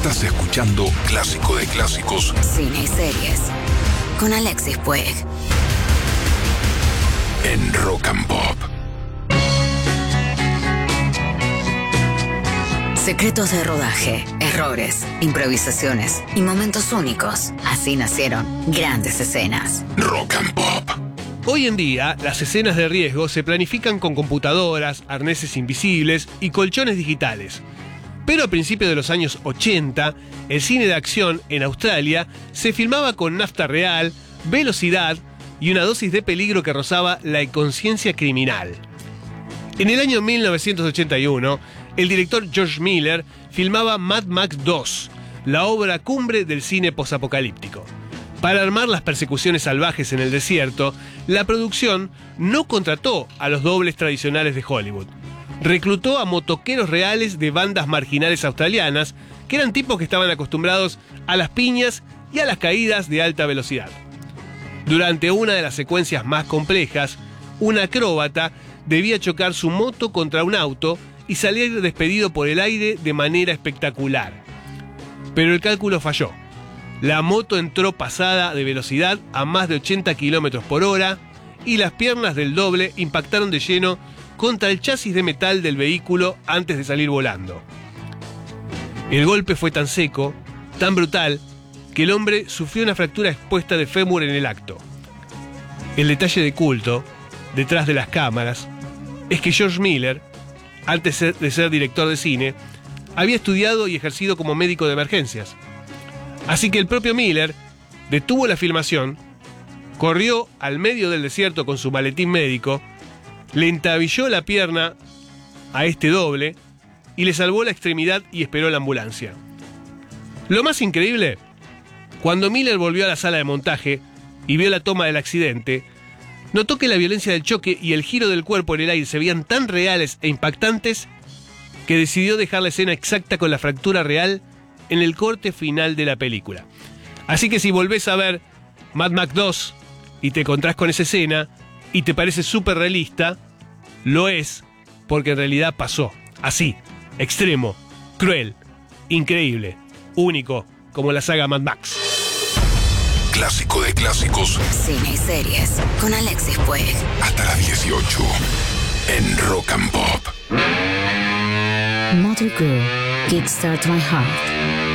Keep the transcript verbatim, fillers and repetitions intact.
Estás escuchando Clásico de Clásicos. Cine y series. Con Alexis Puig. En Rock and Pop. Secretos de rodaje, errores, improvisaciones y momentos únicos. Así nacieron grandes escenas. Rock and Pop. Hoy en día, las escenas de riesgo se planifican con computadoras, arneses invisibles y colchones digitales. Pero a principios de los años ochenta, el cine de acción en Australia se filmaba con nafta real, velocidad y una dosis de peligro que rozaba la inconsciencia criminal. En el año mil novecientos ochenta y uno, el director George Miller filmaba Mad Max dos, la obra cumbre del cine posapocalíptico. Para armar las persecuciones salvajes en el desierto, la producción no contrató a los dobles tradicionales de Hollywood. Reclutó a motoqueros reales de bandas marginales australianas, que eran tipos que estaban acostumbrados a las piñas y a las caídas de alta velocidad. Durante una de las secuencias más complejas, un acróbata debía chocar su moto contra un auto y salir despedido por el aire de manera espectacular. Pero el cálculo falló. La moto entró pasada de velocidad a más de ochenta kilómetros por hora y las piernas del doble impactaron de lleno contra el chasis de metal del vehículo antes de salir volando. El golpe fue tan seco, tan brutal, que el hombre sufrió una fractura expuesta de fémur en el acto. El detalle de culto, detrás de las cámaras, es que George Miller, antes de ser director de cine, había estudiado y ejercido como médico de emergencias. Así que el propio Miller detuvo la filmación, corrió al medio del desierto con su maletín médico, le entabilló la pierna a este doble y le salvó la extremidad y esperó la ambulancia. Lo más increíble, cuando Miller volvió a la sala de montaje y vio la toma del accidente, notó que la violencia del choque y el giro del cuerpo en el aire se veían tan reales e impactantes que decidió dejar la escena exacta con la fractura real en el corte final de la película. Así que si volvés a ver Mad Max dos y te encontrás con esa escena y te parece súper realista, lo es, porque en realidad pasó. Así, extremo, cruel, increíble, único, como la saga Mad Max. Clásico de Clásicos. Cine y series con Alexis Puig. Hasta las dieciocho. En Rock and Pop. Motor Girl, Kickstart My Heart.